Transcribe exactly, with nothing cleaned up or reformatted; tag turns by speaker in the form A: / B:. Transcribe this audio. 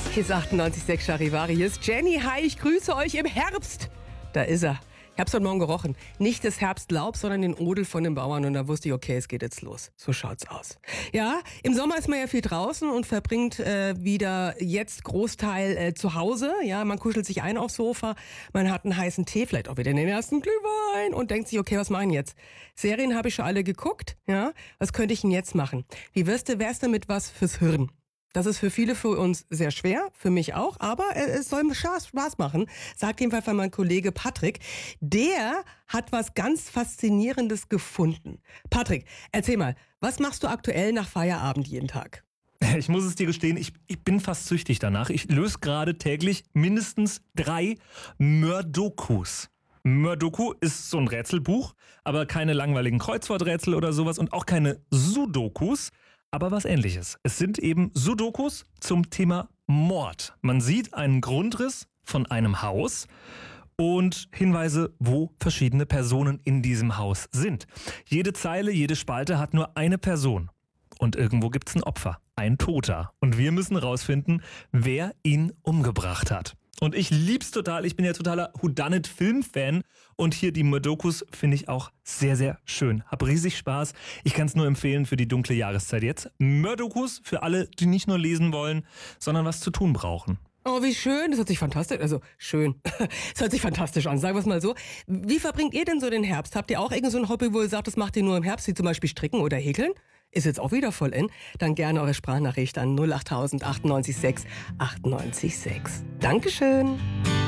A: Hier ist achtundneunzig Komma sechs Charivari. Hier ist Jenny. Hi, ich grüße euch im Herbst. Da ist er. Ich hab's heute Morgen gerochen. Nicht das Herbstlaub, sondern den Odel von den Bauern. Und da wusste ich, okay, es geht jetzt los. So schaut's aus. Ja, im Sommer ist man ja viel draußen und verbringt äh, wieder jetzt Großteil äh, zu Hause. Ja, man kuschelt sich ein aufs Sofa, man hat einen heißen Tee, vielleicht auch wieder den ersten Glühwein und denkt sich, okay, was mache ich jetzt? Serien habe ich schon alle geguckt. Ja, was könnte ich denn jetzt machen? Wie wirst du, wärst du mit was fürs Hirn? Das ist für viele von uns sehr schwer, für mich auch, aber es soll Spaß machen, sagt jedenfalls mein Kollege Patrick. Der hat was ganz Faszinierendes gefunden. Patrick, erzähl mal, was machst du aktuell nach Feierabend jeden Tag?
B: Ich muss es dir gestehen, ich, ich bin fast süchtig danach. Ich löse gerade täglich mindestens drei Mördokus. Mördoku ist so ein Rätselbuch, aber keine langweiligen Kreuzworträtsel oder sowas und auch keine Sudokus. Aber was Ähnliches. Es sind eben Sudokus zum Thema Mord. Man sieht einen Grundriss von einem Haus und Hinweise, wo verschiedene Personen in diesem Haus sind. Jede Zeile, jede Spalte hat nur eine Person. Und irgendwo gibt es ein Opfer, ein Toter. Und wir müssen rausfinden, wer ihn umgebracht hat. Und ich lieb's total. Ich bin ja totaler Whodunit-Film-Fan. Und hier die Mördokus finde ich auch sehr, sehr schön. Hab riesig Spaß. Ich kann es nur empfehlen für die dunkle Jahreszeit jetzt. Mördokus für alle, die nicht nur lesen wollen, sondern was zu tun brauchen.
A: Oh, wie schön. Das hört sich fantastisch, also schön. Das hört sich fantastisch an, sagen wir es mal so. Wie verbringt ihr denn so den Herbst? Habt ihr auch irgend so ein Hobby, wo ihr sagt, das macht ihr nur im Herbst, wie zum Beispiel Stricken oder Häkeln? Ist jetzt auch wieder voll in? Dann gerne eure Sprachnachricht an null acht tausend achtundneunzig Komma sechs achtundneunzig Komma sechs. Dankeschön.